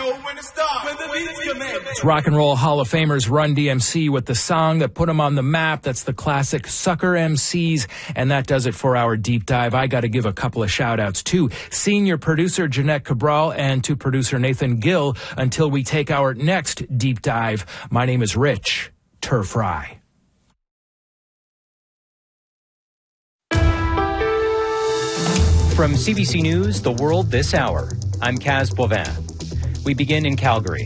know when to stop, when the beats come in. It's Rock and Roll Hall of Famers Run DMC with the song that put them on the map. That's the classic Sucker MCs. And that does it for our deep dive. I got to give a couple of shout outs to senior producer Jeanette Cabral and to producer Nathan Gill until we take our next deep dive. My name is Rich Turfry. From CBC News, The World This Hour, I'm Kaz Bovin. We begin in Calgary.